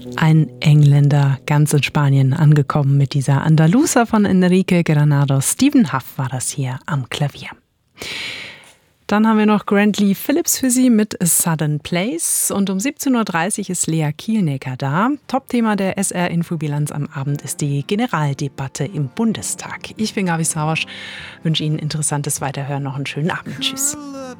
Ein Engländer ganz in Spanien angekommen mit dieser Andaluza von Enrique Granados. Stephen Huff war das hier am Klavier. Dann haben wir noch Grant Lee Phillips für Sie mit A Sudden Place. Und um 17.30 Uhr ist Lea Kielnecker da. Topthema der SR-Infobilanz am Abend ist die Generaldebatte im Bundestag. Ich bin Gabi Sauersch, wünsche Ihnen interessantes Weiterhören, noch einen schönen Abend. Tschüss.